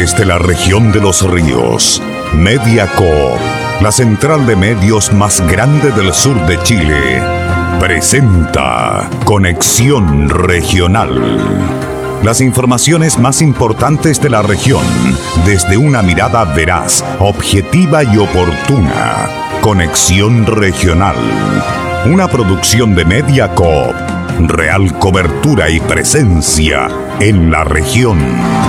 Desde la región de los ríos, Mediacorp, la central de medios más grande del sur de Chile, presenta Conexión Regional. Las informaciones más importantes de la región, desde una mirada veraz, objetiva y oportuna. Conexión Regional, una producción de Mediacorp. Real cobertura y presencia en la región.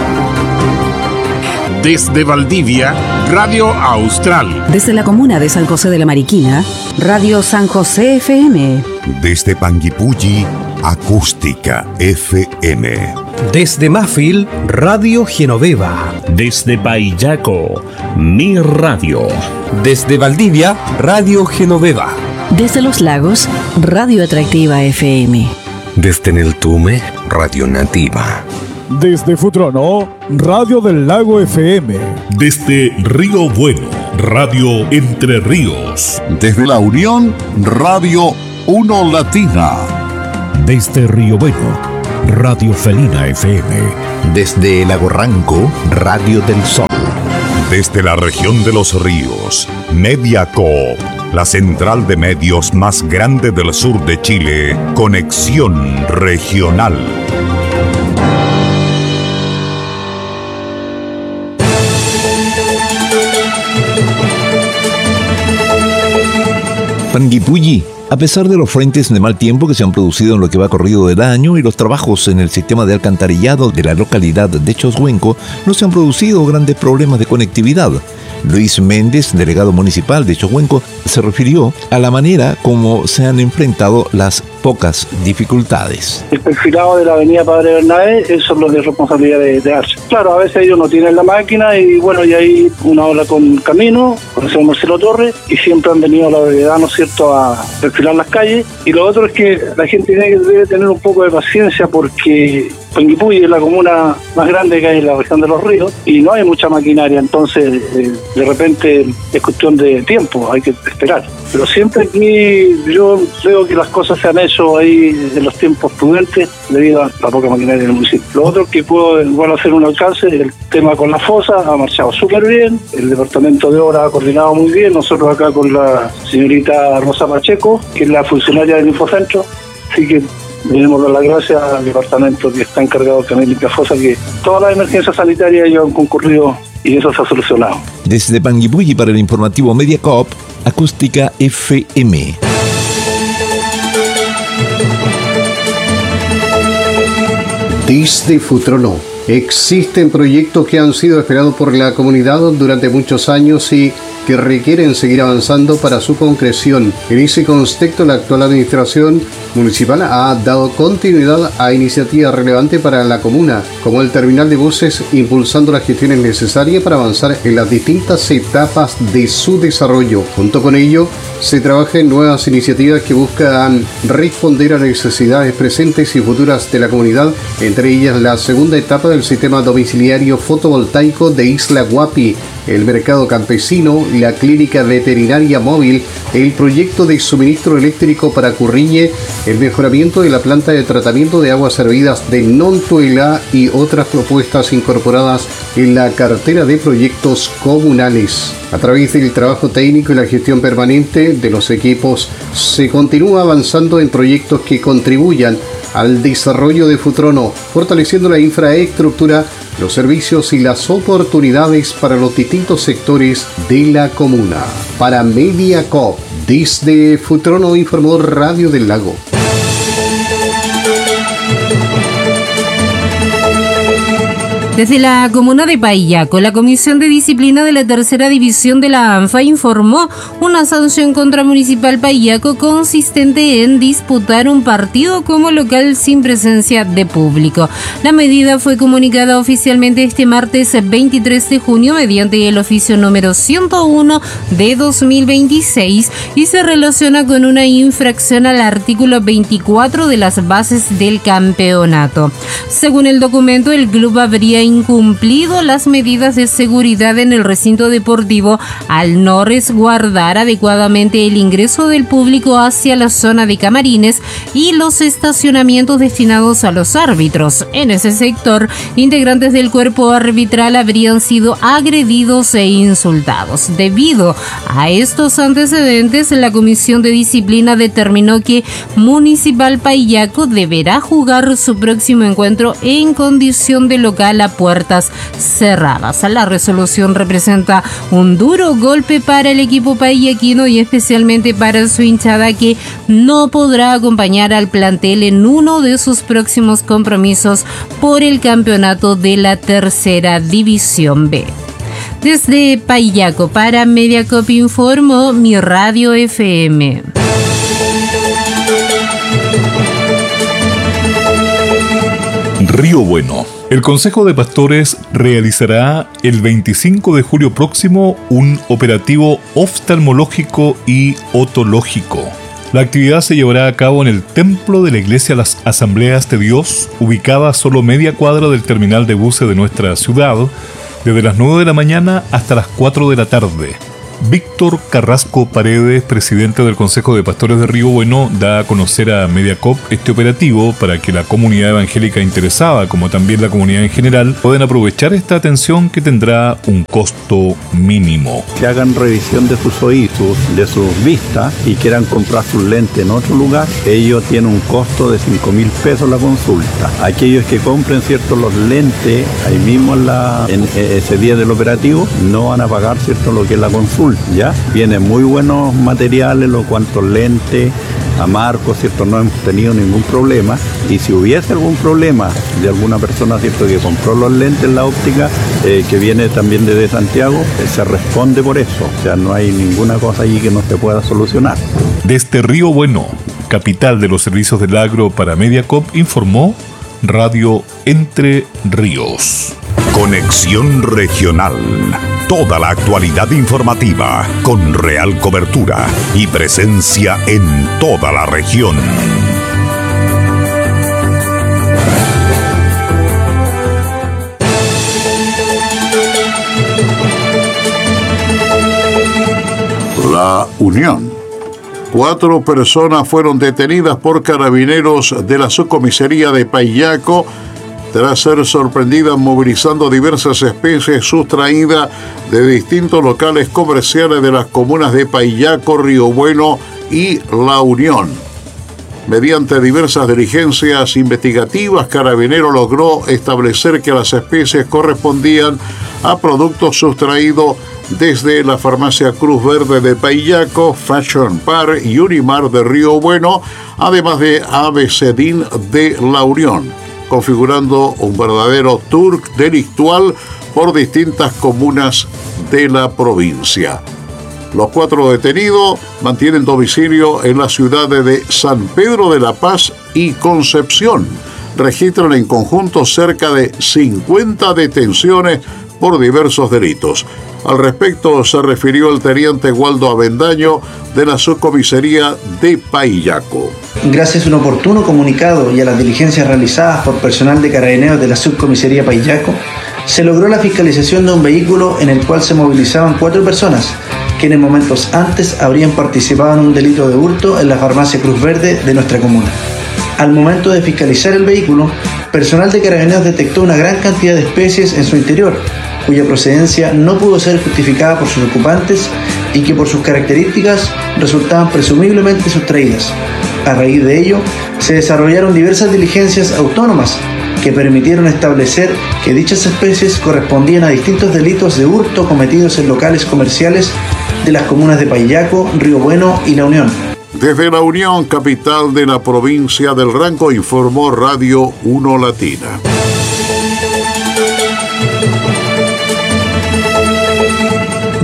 Desde Valdivia, Radio Austral. Desde la comuna de San José de la Mariquina, Radio San José FM. Desde Panguipulli, Acústica FM. Desde Mafil, Radio Genoveva. Desde Paillaco, Mi Radio. Desde Valdivia, Radio Genoveva. Desde Los Lagos, Radio Atractiva FM. Desde Neltume, Radio Nativa. Desde Futrono, Radio del Lago FM. Desde Río Bueno, Radio Entre Ríos. Desde La Unión, Radio Uno Latina. Desde Río Bueno, Radio Felina FM. Desde Lago Ranco, Radio del Sol. Desde la región de los ríos, Mediacorp, la central de medios más grande del sur de Chile, Conexión Regional. Panguipulli, a pesar de los frentes de mal tiempo que se han producido en lo que va corrido del año y los trabajos en el sistema de alcantarillado de la localidad de Choshuenco, no se han producido grandes problemas de conectividad. Luis Méndez, delegado municipal de Choshuenco, se refirió a la manera como se han enfrentado las pocas dificultades. El perfilado de la avenida Padre Bernabé, eso es lo de responsabilidad de Arce. Claro, a veces ellos no tienen la máquina y bueno, y hay una ola con camino, con el señor Marcelo Torres, y siempre han venido a la brevedad, ¿no es cierto?, a perfilar las calles. Y lo otro es que la gente debe tener un poco de paciencia porque Panguipulli es la comuna más grande que hay en la región de los ríos y no hay mucha maquinaria, entonces de repente es cuestión de tiempo, hay que esperar. Pero siempre aquí yo creo que las cosas se han hecho ahí en los tiempos prudentes debido a la poca maquinaria del municipio. Lo otro que puedo igual hacer un alcance, el tema con la fosa ha marchado súper bien, el departamento de obra ha coordinado muy bien, nosotros acá con la señorita Rosa Pacheco, que es la funcionaria del Infocentro, así que debemos dar las gracias al departamento que está encargado de Camila Limpia Fosa, que todas las emergencias sanitarias ellos han concurrido y eso se ha solucionado. Desde Panguipulli para el informativo Mediacorp, Acústica FM. Desde Futrono, existen proyectos que han sido esperados por la comunidad durante muchos años y que requieren seguir avanzando para su concreción. En ese contexto, la actual administración municipal ha dado continuidad a iniciativas relevantes para la comuna, como el terminal de buses, impulsando las gestiones necesarias para avanzar en las distintas etapas de su desarrollo. Junto con ello, se trabaja en nuevas iniciativas que buscan responder a necesidades presentes y futuras de la comunidad, entre ellas la segunda etapa del sistema domiciliario fotovoltaico de Isla Guapi, el mercado campesino, la clínica veterinaria móvil, el proyecto de suministro eléctrico para Curriñe, el mejoramiento de la planta de tratamiento de aguas servidas de Nontuela y otras propuestas incorporadas en la cartera de proyectos comunales. A través del trabajo técnico y la gestión permanente de los equipos, se continúa avanzando en proyectos que contribuyan al desarrollo de Futrono, fortaleciendo la infraestructura, los servicios y las oportunidades para los distintos sectores de la comuna. Para Mediacorp, desde Futrono informó Radio del Lago. Desde la comuna de Paillaco, la Comisión de Disciplina de la Tercera División de la ANFA informó una sanción contra Municipal Paillaco consistente en disputar un partido como local sin presencia de público. La medida fue comunicada oficialmente este martes 23 de junio mediante el oficio número 101 de 2026 y se relaciona con una infracción al artículo 24 de las bases del campeonato. Según el documento, el club habría incumplido las medidas de seguridad en el recinto deportivo al no resguardar adecuadamente el ingreso del público hacia la zona de camarines y los estacionamientos destinados a los árbitros. En ese sector, integrantes del cuerpo arbitral habrían sido agredidos e insultados. Debido a estos antecedentes, la Comisión de Disciplina determinó que Municipal Paillaco deberá jugar su próximo encuentro en condición de local a puertas cerradas. La resolución representa un duro golpe para el equipo paillaquino y especialmente para su hinchada, que no podrá acompañar al plantel en uno de sus próximos compromisos por el campeonato de la Tercera División B. Desde Paillaco para Mediacop informó Mi Radio FM. Río Bueno. El Consejo de Pastores realizará el 25 de julio próximo un operativo oftalmológico y otológico. La actividad se llevará a cabo en el templo de la Iglesia Las Asambleas de Dios, ubicada a solo media cuadra del terminal de buses de nuestra ciudad, desde las 9 de la mañana hasta las 4 de la tarde. Víctor Carrasco Paredes, presidente del Consejo de Pastores de Río Bueno, da a conocer a Mediacop este operativo para que la comunidad evangélica interesada, como también la comunidad en general, puedan aprovechar esta atención que tendrá un costo mínimo. Que hagan revisión de sus oídos, de sus vistas, y quieran comprar sus lentes en otro lugar, ellos tienen un costo de 5.000 pesos la consulta. Aquellos que compren, ¿cierto?, los lentes ahí mismo en ese día del operativo, no van a pagar, ¿cierto?, lo que es la consulta. Ya vienen muy buenos materiales, los cuantos lentes, a marcos, ¿cierto? No hemos tenido ningún problema, y si hubiese algún problema de alguna persona, ¿cierto?, que compró los lentes en la óptica, que viene también desde Santiago, se responde por eso. O sea, no hay ninguna cosa allí que no se pueda solucionar. Desde Río Bueno, capital de los servicios del agro para Mediacop, informó Radio Entre Ríos. Conexión Regional. Toda la actualidad informativa con real cobertura y presencia en toda la región. La Unión. 4 personas fueron detenidas por carabineros de la subcomisaría de Paillaco tras ser sorprendidas movilizando diversas especies sustraídas de distintos locales comerciales de las comunas de Paillaco, Río Bueno y La Unión. Mediante diversas diligencias investigativas, Carabineros logró establecer que las especies correspondían a productos sustraídos desde la farmacia Cruz Verde de Paillaco, Fashion Par y Unimar de Río Bueno, además de Abecedín de La Unión, configurando un verdadero tour delictual por distintas comunas de la provincia. Los 4 detenidos mantienen domicilio en las ciudades de San Pedro de la Paz y Concepción. Registran en conjunto cerca de 50 detenciones por diversos delitos. Al respecto se refirió el teniente Waldo Avendaño de la subcomisaría de Paillaco. Gracias a un oportuno comunicado y a las diligencias realizadas por personal de Carabineros de la subcomisaría Paillaco, se logró la fiscalización de un vehículo en el cual se movilizaban 4 personas, quienes momentos antes habrían participado en un delito de hurto en la farmacia Cruz Verde de nuestra comuna. Al momento de fiscalizar el vehículo, personal de Carabineros detectó una gran cantidad de especies en su interior, cuya procedencia no pudo ser justificada por sus ocupantes y que por sus características resultaban presumiblemente sustraídas. A raíz de ello, se desarrollaron diversas diligencias autónomas que permitieron establecer que dichas especies correspondían a distintos delitos de hurto cometidos en locales comerciales de las comunas de Paillaco, Río Bueno y La Unión. Desde La Unión, capital de la provincia del Ranco, informó Radio 1 Latina.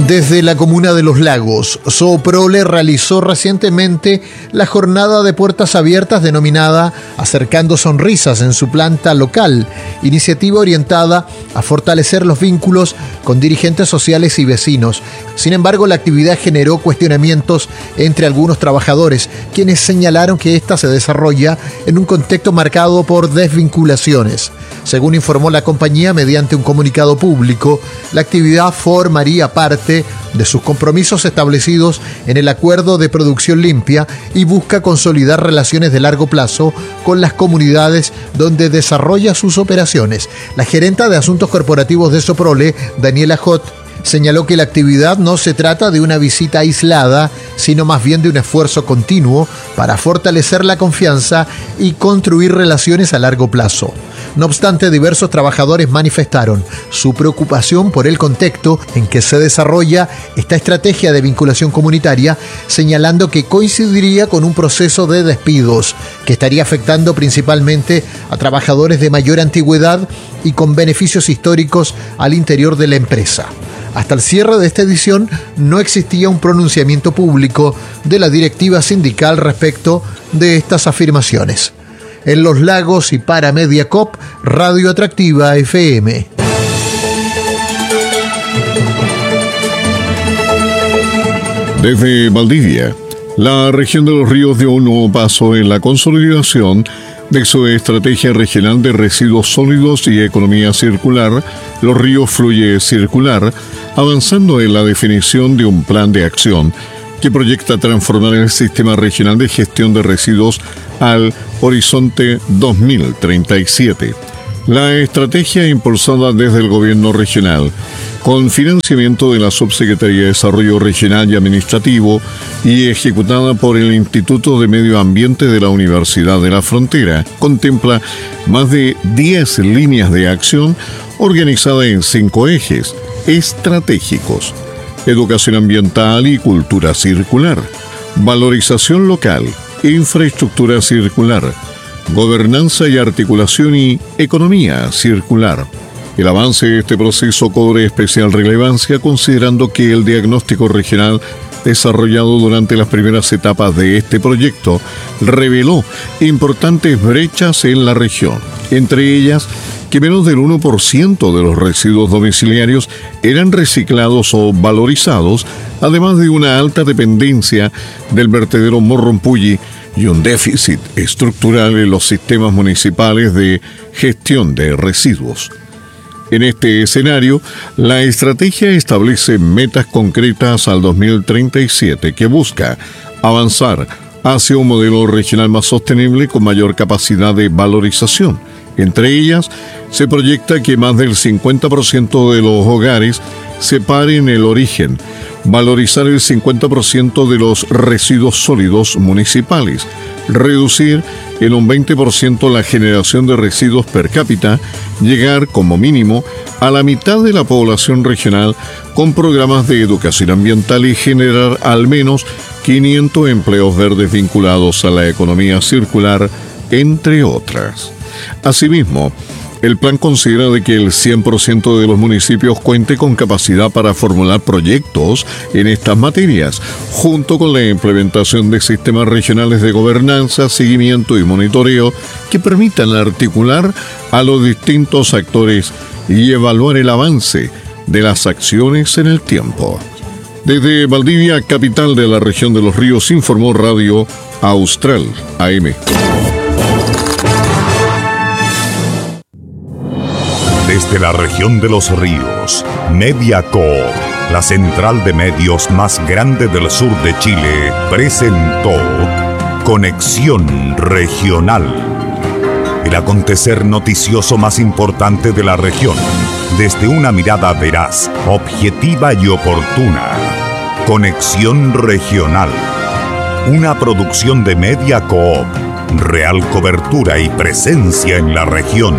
Desde la comuna de Los Lagos, Soprole realizó recientemente la jornada de puertas abiertas denominada Acercando Sonrisas en su planta local, iniciativa orientada a fortalecer los vínculos con dirigentes sociales y vecinos. Sin embargo, la actividad generó cuestionamientos entre algunos trabajadores, quienes señalaron que esta se desarrolla en un contexto marcado por desvinculaciones. Según informó la compañía mediante un comunicado público, la actividad formaría parte de sus compromisos establecidos en el Acuerdo de Producción Limpia y busca consolidar relaciones de largo plazo con las comunidades donde desarrolla sus operaciones. La gerenta de Asuntos Corporativos de Soprole, Daniela Hot, señaló que la actividad no se trata de una visita aislada, sino más bien de un esfuerzo continuo para fortalecer la confianza y construir relaciones a largo plazo. No obstante, diversos trabajadores manifestaron su preocupación por el contexto en que se desarrolla esta estrategia de vinculación comunitaria, señalando que coincidiría con un proceso de despidos que estaría afectando principalmente a trabajadores de mayor antigüedad y con beneficios históricos al interior de la empresa. Hasta el cierre de esta edición no existía un pronunciamiento público de la directiva sindical respecto de estas afirmaciones. En Los Lagos y para Mediacop, Radio Atractiva FM. Desde Valdivia, la región de Los Ríos dio un nuevo paso en la consolidación de su estrategia regional de residuos sólidos y economía circular, Los Ríos Fluye Circular, avanzando en la definición de un plan de acción que proyecta transformar el sistema regional de gestión de residuos al horizonte 2037. La estrategia impulsada desde el gobierno regional, con financiamiento de la Subsecretaría de Desarrollo Regional y Administrativo y ejecutada por el Instituto de Medio Ambiente de la Universidad de la Frontera, contempla más de 10 líneas de acción organizadas en 5 ejes estratégicos: educación ambiental y cultura circular, valorización local, infraestructura circular, gobernanza y articulación y economía circular. El avance de este proceso cobre especial relevancia considerando que el diagnóstico regional desarrollado durante las primeras etapas de este proyecto reveló importantes brechas en la región, entre ellas que menos del 1% de los residuos domiciliarios eran reciclados o valorizados, además de una alta dependencia del vertedero Morrompulli y un déficit estructural en los sistemas municipales de gestión de residuos. En este escenario, la estrategia establece metas concretas al 2037 que busca avanzar hacia un modelo regional más sostenible con mayor capacidad de valorización. Entre ellas, se proyecta que más del 50% de los hogares separen el origen, valorizar el 50% de los residuos sólidos municipales, reducir en un 20% la generación de residuos per cápita, llegar como mínimo a la mitad de la población regional con programas de educación ambiental y generar al menos 500 empleos verdes vinculados a la economía circular, entre otras. Asimismo, el plan considera de que el 100% de los municipios cuente con capacidad para formular proyectos en estas materias, junto con la implementación de sistemas regionales de gobernanza, seguimiento y monitoreo que permitan articular a los distintos actores y evaluar el avance de las acciones en el tiempo. Desde Valdivia, capital de la región de Los Ríos, informó Radio Austral AM. Desde la región de Los Ríos, Mediacop, la central de medios más grande del sur de Chile, presentó Conexión Regional, el acontecer noticioso más importante de la región, desde una mirada veraz, objetiva y oportuna. Conexión Regional, una producción de Mediacop, real cobertura y presencia en la región.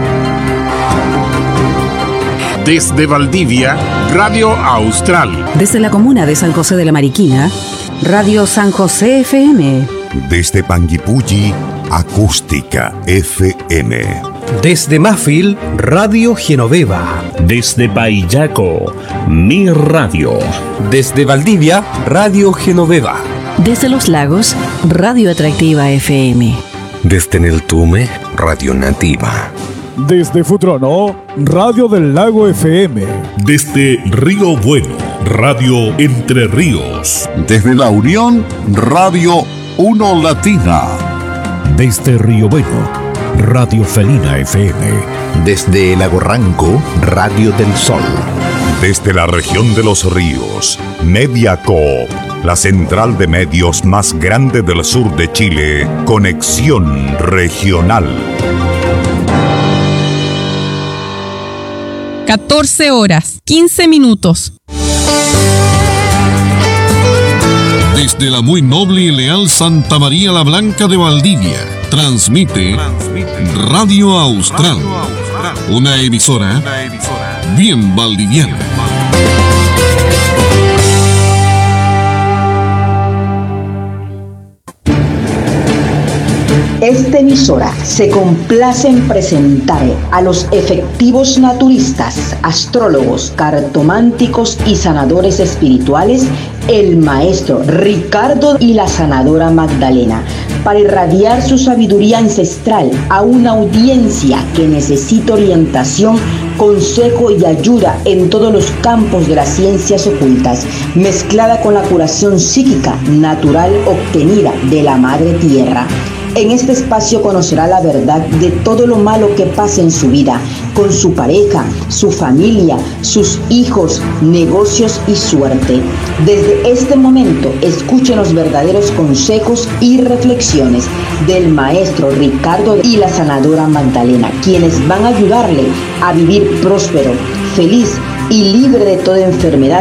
Desde Valdivia, Radio Austral. Desde la comuna de San José de la Mariquina, Radio San José FM. Desde Panguipulli, Acústica FM. Desde Mafil, Radio Genoveva. Desde Paillaco, Mi Radio. Desde Valdivia, Radio Genoveva. Desde Los Lagos, Radio Atractiva FM. Desde Neltume, Radio Nativa. Desde Futrono, Radio del Lago FM. Desde Río Bueno, Radio Entre Ríos. Desde La Unión, Radio 1 Latina. Desde Río Bueno, Radio Felina FM. Desde Lago Ranco, Radio del Sol. Desde la región de los ríos, Mediacoop, la central de medios más grande del sur de Chile, Conexión Regional. 14 horas, 15 minutos. Desde la muy noble y leal Santa María la Blanca de Valdivia, transmite Radio Austral, una emisora bien valdiviana. Esta emisora se complace en presentar a los efectivos naturistas, astrólogos, cartománticos y sanadores espirituales, el maestro Ricardo y la sanadora Magdalena, para irradiar su sabiduría ancestral a una audiencia que necesita orientación, consejo y ayuda en todos los campos de las ciencias ocultas, mezclada con la curación psíquica natural obtenida de la Madre Tierra. En este espacio conocerá la verdad de todo lo malo que pasa en su vida, con su pareja, su familia, sus hijos, negocios y suerte. Desde este momento, escuchen los verdaderos consejos y reflexiones del maestro Ricardo y la sanadora Magdalena, quienes van a ayudarle a vivir próspero, feliz y libre de toda enfermedad